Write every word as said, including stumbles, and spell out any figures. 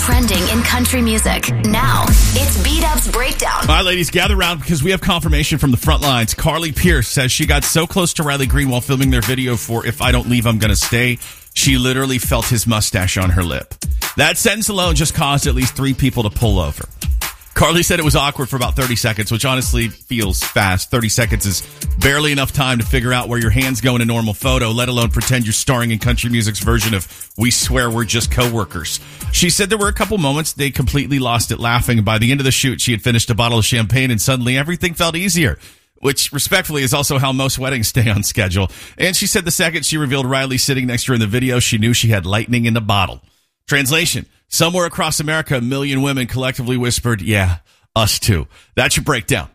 trending in country music. Now, it's B-Dub's Breakdown. All right, ladies, gather around because we have confirmation from the front lines. Carly Pierce says she got so close to Riley Green while filming their video for If I Don't Leave, I'm Gonna Stay. She literally felt his mustache on her lip. That sentence alone just caused at least three people to pull over. Carly said it was awkward for about thirty seconds, which honestly feels fast. thirty seconds is barely enough time to figure out where your hands go in a normal photo, let alone pretend you're starring in country music's version of We Swear We're Just Coworkers. She said there were a couple moments they completely lost it laughing. By the end of the shoot, she had finished a bottle of champagne and suddenly everything felt easier, which respectfully is also how most weddings stay on schedule. And she said the second she revealed Riley sitting next to her in the video, she knew she had lightning in the bottle. Translation: somewhere across America, a million women collectively whispered, yeah, us too. That's your breakdown.